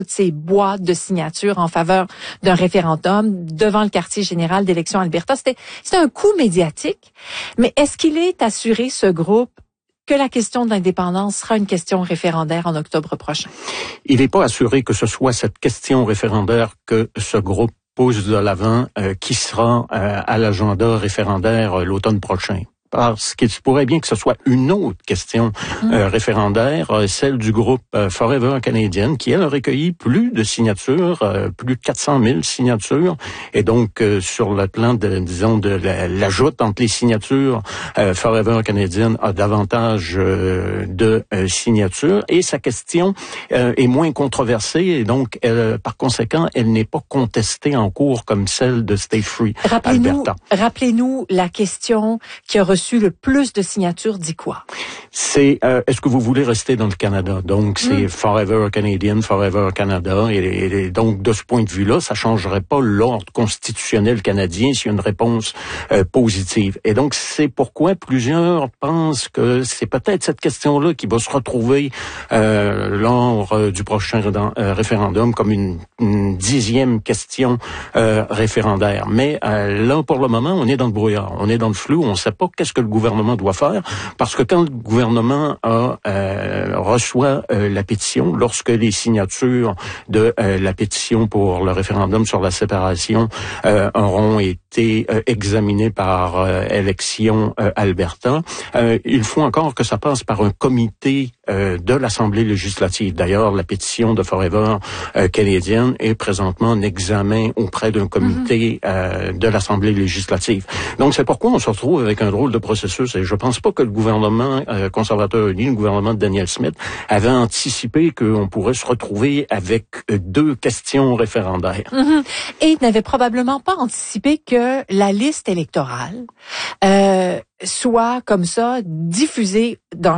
ces boîtes de signatures en faveur d'un référendum devant le quartier général d'élections Alberta. C'était un coup médiatique. Mais est-ce qu'il est assuré, ce groupe, que la question de l'indépendance sera une question référendaire en octobre prochain? Il n'est pas assuré que ce soit cette question référendaire que ce groupe pose de l'avant qui sera à l'agenda référendaire l'automne prochain. Parce qu'il se pourrait bien que ce soit une autre question référendaire, celle du groupe Forever Canadian, qui, elle, a recueilli plus de signatures, plus de 400 000 signatures. Et donc, sur le plan de l'ajout entre les signatures, Forever Canadian a davantage de signatures. Et sa question est moins controversée. Et donc, par conséquent, elle n'est pas contestée en cours comme celle de Stay Free Alberta. Rappelez-nous la question qui a reçu le plus de signatures, dit quoi? C'est est-ce que vous voulez rester dans le Canada? Donc c'est Forever Canadian, Forever Canada, et donc de ce point de vue-là, ça changerait pas l'ordre constitutionnel canadien s'il y a une réponse positive. Et donc c'est pourquoi plusieurs pensent que c'est peut-être cette question-là qui va se retrouver lors du prochain référendum comme une 10e question référendaire. Mais là, pour le moment, on est dans le brouillard, on est dans le flou, on ne sait pas qu'est-ce que le gouvernement doit faire, parce que quand le gouvernement reçoit la pétition, lorsque les signatures de la pétition pour le référendum sur la séparation auront été examinées par Élections Alberta, il faut encore que ça passe par un comité de l'Assemblée législative. D'ailleurs, la pétition de Forever Canadian est présentement en examen auprès d'un comité de l'Assemblée législative. Donc, c'est pourquoi on se retrouve avec un drôle de processus. Et je pense pas que le gouvernement conservateur uni, le gouvernement de Daniel Smith, avait anticipé qu'on pourrait se retrouver avec 2 questions référendaires. Et il n'avait probablement pas anticipé que la liste électorale soit comme ça diffusée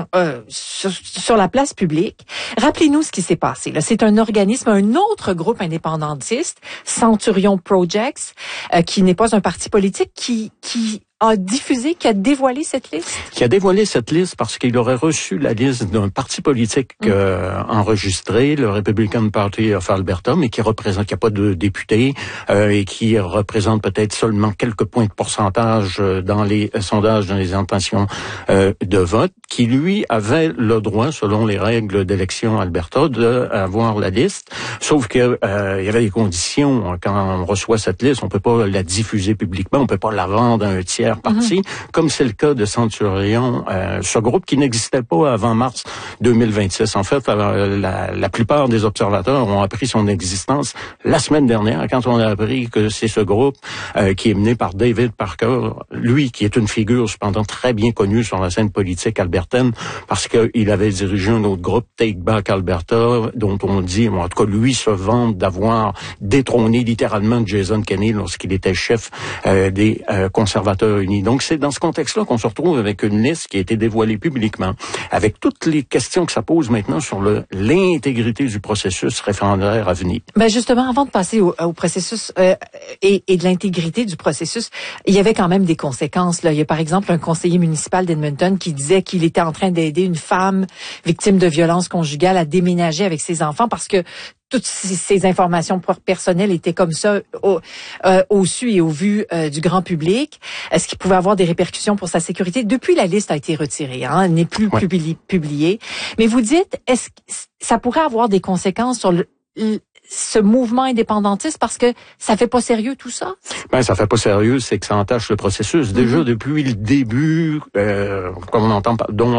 sur la place publique. Rappelez-nous ce qui s'est passé. Là, c'est un organisme, un autre groupe indépendantiste, Centurion Projects, qui n'est pas un parti politique, qui a diffusé, qui a dévoilé cette liste? Qui a dévoilé cette liste parce qu'il aurait reçu la liste d'un parti politique enregistré, le Republican Party of Alberta, mais qui n'a pas de député et qui représente peut-être seulement quelques points de pourcentage dans les sondages, dans les intentions de vote, qui lui avait le droit, selon les règles d'élection Alberta, d'avoir la liste. Sauf que il y avait des conditions. Quand on reçoit cette liste, on peut pas la diffuser publiquement, on peut pas la vendre à un tiers parti, comme c'est le cas de Centurion, ce groupe qui n'existait pas avant mars 2026. En fait, la plupart des observateurs ont appris son existence la semaine dernière, quand on a appris que c'est ce groupe qui est mené par David Parker, lui qui est une figure cependant très bien connue sur la scène politique albertaine, parce qu'il avait dirigé un autre groupe, Take Back Alberta, dont on dit, en tout cas lui se vante d'avoir détrôné littéralement Jason Kenney lorsqu'il était chef des conservateurs unis. Donc, c'est dans ce contexte-là qu'on se retrouve avec une liste qui a été dévoilée publiquement, avec toutes les questions que ça pose maintenant sur l'intégrité du processus référendaire à venir. Ben justement, avant de passer au processus et de l'intégrité du processus, il y avait quand même des conséquences. Là, il y a par exemple un conseiller municipal d'Edmonton qui disait qu'il était en train d'aider une femme victime de violences conjugales à déménager avec ses enfants parce que toutes ces informations personnelles étaient comme ça au su et au vu du grand public. Est-ce qu'il pouvait avoir des répercussions pour sa sécurité? Depuis, la liste a été retirée, elle n'est plus publiée. Mais vous dites, est-ce que ça pourrait avoir des conséquences sur ce mouvement indépendantiste parce que ça fait pas sérieux tout ça? Ben, ça fait pas sérieux, c'est que ça entache le processus. Déjà, depuis le début, quand on entend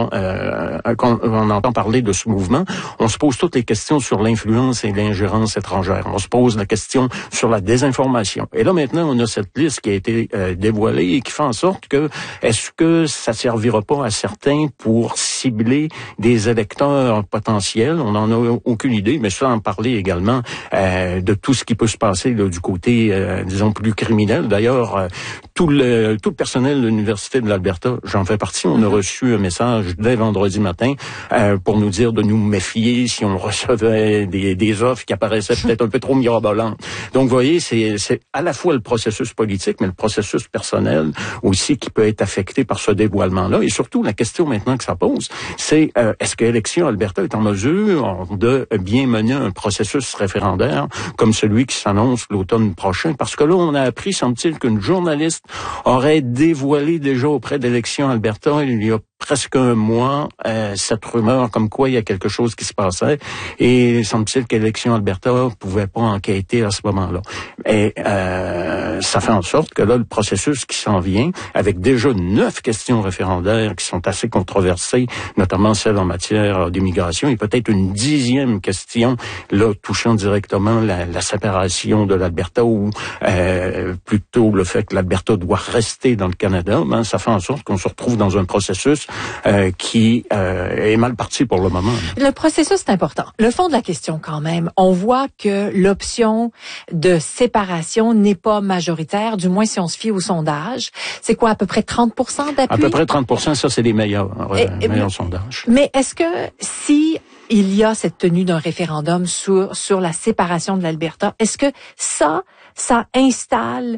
parler de ce mouvement, on se pose toutes les questions sur l'influence et l'ingérence étrangère. On se pose la question sur la désinformation. Et là, maintenant, on a cette liste qui a été dévoilée et qui fait en sorte que, est-ce que ça servira pas à certains pour cibler des électeurs potentiels? On n'en a aucune idée, mais ça en parler également de tout ce qui peut se passer là, du côté, disons, plus criminel. D'ailleurs, tout le personnel de l'Université de l'Alberta, j'en fais partie, on a reçu un message dès vendredi matin pour nous dire de nous méfier si on recevait des offres qui apparaissaient peut-être un peu trop mirobolantes. Donc, vous voyez, c'est à la fois le processus politique, mais le processus personnel aussi qui peut être affecté par ce dévoilement-là. Et surtout, la question maintenant que ça pose, c'est est-ce que Élections Alberta est en mesure de bien mener un processus processus référendaire comme celui qui s'annonce l'automne prochain. Parce que là, on a appris, semble-t-il, qu'une journaliste aurait dévoilé déjà auprès d'Élections Alberta, il y a presque un mois, cette rumeur comme quoi il y a quelque chose qui se passait, et semble-t-il qu'Élections Alberta pouvait pas enquêter à ce moment-là. Et ça fait en sorte que là, le processus qui s'en vient, avec déjà 9 questions référendaires qui sont assez controversées, notamment celle en matière d'immigration, et peut-être une 10e question, là, touchant directement la séparation de l'Alberta, ou plutôt le fait que l'Alberta doit rester dans le Canada, ben, ça fait en sorte qu'on se retrouve dans un processus qui est mal parti pour le moment. Le processus, c'est important. Le fond de la question, quand même, on voit que l'option de séparation n'est pas majoritaire, du moins si on se fie au sondage. C'est quoi, à peu près 30% d'appui? À peu près 30%, ça, c'est les meilleurs sondages. Mais est-ce que si il y a cette tenue d'un référendum sur la séparation de l'Alberta, est-ce que ça installe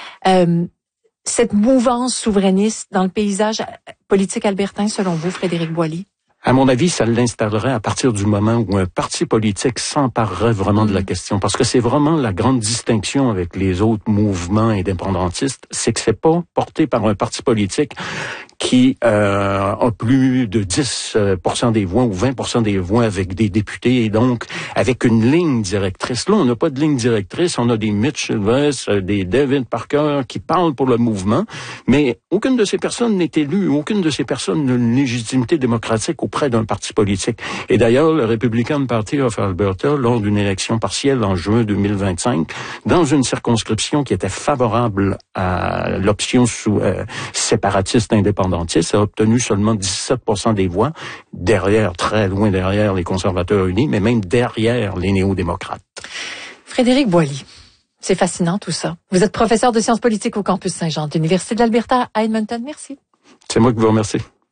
cette mouvance souverainiste dans le paysage politique albertain, selon vous, Frédéric Boily? À mon avis, ça l'installerait à partir du moment où un parti politique s'emparerait vraiment de la question. Parce que c'est vraiment la grande distinction avec les autres mouvements indépendantistes, c'est que c'est pas porté par un parti politique qui a plus de 10% des voix ou 20% des voix avec des députés, et donc avec une ligne directrice. Là, on n'a pas de ligne directrice, on a des Mitch Sylvestre, des David Parker qui parlent pour le mouvement, mais aucune de ces personnes n'est élue, aucune de ces personnes n'a une légitimité démocratique auprès d'un parti politique. Et d'ailleurs, le Republican Party of Alberta, lors d'une élection partielle en juin 2025, dans une circonscription qui était favorable à l'option séparatiste indépendantiste, a obtenu seulement 17% des voix, très loin derrière les conservateurs unis, mais même derrière les néo-démocrates. Frédéric Boily, c'est fascinant tout ça. Vous êtes professeur de sciences politiques au campus Saint-Jean de l'Université de l'Alberta à Edmonton. Merci. C'est moi qui vous remercie.